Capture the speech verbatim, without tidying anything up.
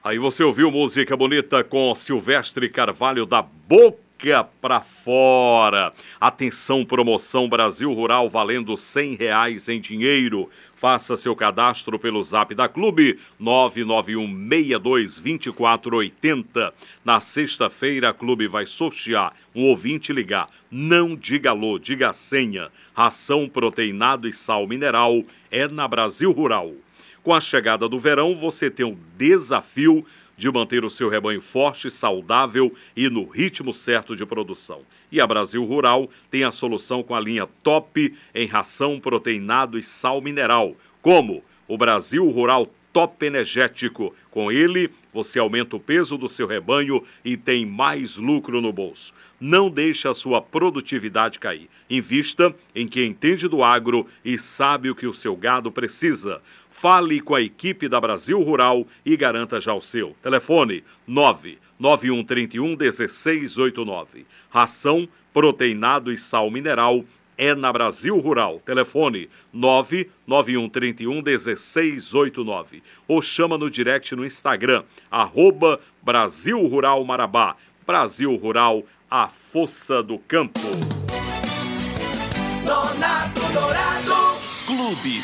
Aí você ouviu música bonita com Silvestre Carvalho, da boca pra fora. Atenção, promoção Brasil Rural valendo cem reais em dinheiro. Faça seu cadastro pelo zap da Clube nove nove um seis dois dois quatro oito zero. Na sexta-feira a Clube vai sortear um ouvinte ligar. Não diga alô, diga a senha. Ração, proteinado e sal mineral é na Brasil Rural. Com a chegada do verão, você tem o desafio de manter o seu rebanho forte, saudável e no ritmo certo de produção. E a Brasil Rural tem a solução com a linha top em ração, proteinado e sal mineral, como o Brasil Rural Top Energético. Com ele, você aumenta o peso do seu rebanho e tem mais lucro no bolso. Não deixe a sua produtividade cair. Invista em quem entende do agro e sabe o que o seu gado precisa. Fale com a equipe da Brasil Rural e garanta já o seu. Telefone nove nove um três um um seis oito nove. Ração, proteinado e sal mineral é na Brasil Rural. Telefone nove nove um três um um seis oito nove. Ou chama no direct no Instagram, arroba Brasil Rural Marabá. Brasil Rural, a força do campo. Nonato Dourado. Clube